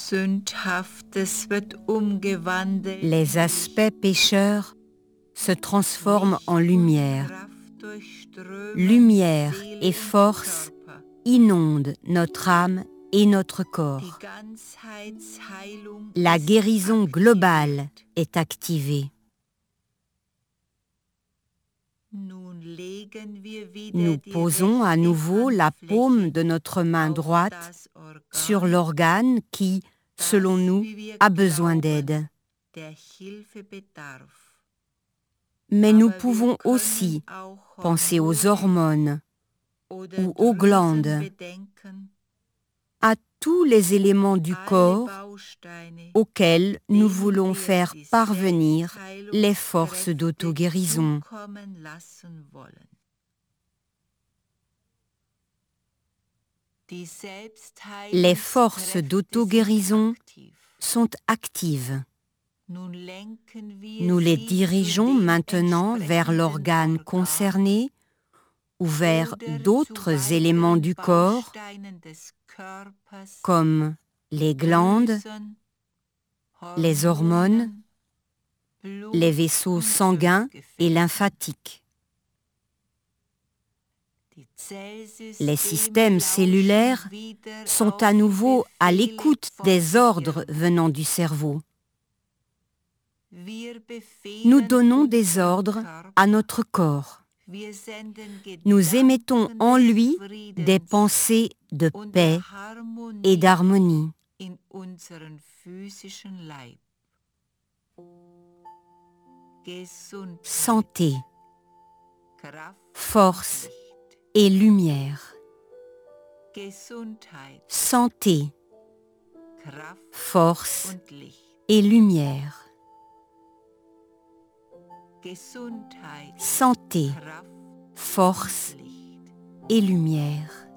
Sündhaftes wird umgewandelt. Les aspects pécheurs se transforment en lumière. Lumière et force inondent notre âme et notre corps. La guérison globale est activée. Nous posons à nouveau la paume de notre main droite sur l'organe qui, selon nous, a besoin d'aide. Mais nous pouvons aussi penser aux hormones ou aux glandes, à tous les éléments du corps auxquels nous voulons faire parvenir les forces d'auto-guérison. Les forces d'auto-guérison sont actives. Nous les dirigeons maintenant vers l'organe concerné ou vers d'autres éléments du corps, comme les glandes, les hormones, les vaisseaux sanguins et lymphatiques. Les systèmes cellulaires sont à nouveau à l'écoute des ordres venant du cerveau. Nous donnons des ordres à notre corps. Nous émettons en lui des pensées de paix et d'harmonie. Santé, force et lumière. Santé, force et lumière. Santé, force et lumière.